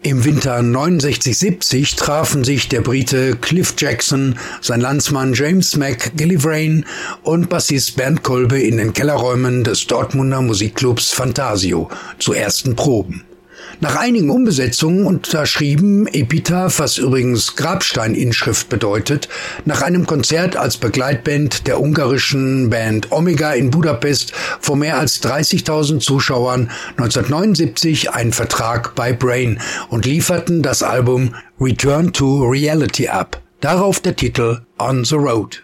Im Winter 69/70 trafen sich der Brite Cliff Jackson, sein Landsmann James McGillivray und Bassist Bernd Kolbe in den Kellerräumen des Dortmunder Musikclubs Fantasio zu ersten Proben. Nach einigen Umbesetzungen unterschrieben Epitaph, was übrigens Grabsteininschrift bedeutet, nach einem Konzert als Begleitband der ungarischen Band Omega in Budapest vor mehr als 30.000 Zuschauern 1979 einen Vertrag bei Brain und lieferten das Album Return to Reality ab. Darauf der Titel On the Road.